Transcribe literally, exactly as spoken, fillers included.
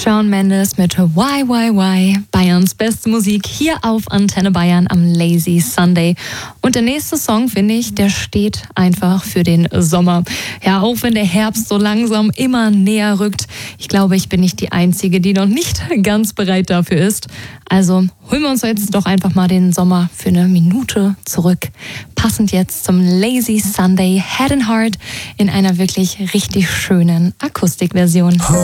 Shawn Mendes mit Why, Why, Why. Bayerns beste Musik hier auf Antenne Bayern am Lazy Sunday. Und der nächste Song, finde ich, der steht einfach für den Sommer. Ja, auch wenn der Herbst so langsam immer näher rückt. Ich glaube, ich bin nicht die Einzige, die noch nicht ganz bereit dafür ist. Also holen wir uns jetzt doch einfach mal den Sommer für eine Minute zurück. Passend jetzt zum Lazy Sunday Head and Heart in einer wirklich richtig schönen Akustikversion.